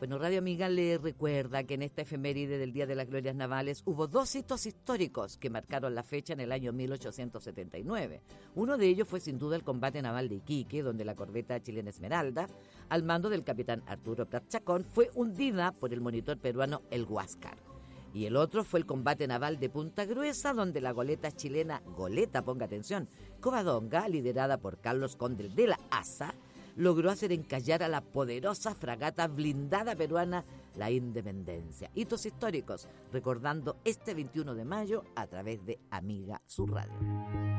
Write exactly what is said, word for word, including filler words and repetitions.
Bueno, Radio Amiga le recuerda que en esta efeméride del Día de las Glorias Navales hubo dos hitos históricos que marcaron la fecha en el año mil ochocientos setenta y nueve. Uno de ellos fue sin duda el combate naval de Iquique, donde la corbeta chilena Esmeralda, al mando del capitán Arturo Prat Chacón, fue hundida por el monitor peruano el Huáscar. Y el otro fue el combate naval de Punta Gruesa, donde la goleta chilena, goleta, ponga atención, Covadonga, liderada por Carlos Conde de la Asa, logró hacer encallar a la poderosa fragata blindada peruana La Independencia. Hitos históricos, recordando este veintiuno de mayo a través de Amiga, su radio.